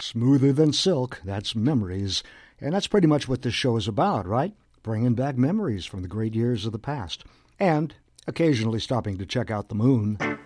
smoother than silk, that's memories. And that's pretty much what this show is about, right? Bringing back memories from the great years of the past. And occasionally stopping to check out the moon.